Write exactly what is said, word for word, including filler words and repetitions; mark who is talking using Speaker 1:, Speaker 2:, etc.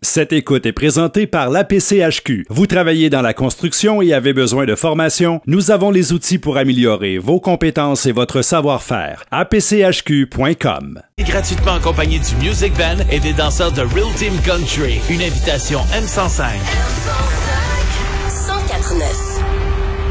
Speaker 1: Cette écoute est présentée par l'A P C H Q. Vous travaillez dans la construction et avez besoin de formation? Nous avons les outils pour améliorer vos compétences et votre savoir-faire. A P C H Q point com.
Speaker 2: Gratuitement accompagné du Music Band et des danseurs de Real Team Country. Une invitation M cent cinq.
Speaker 3: M cent cinq, cent quatre neuf.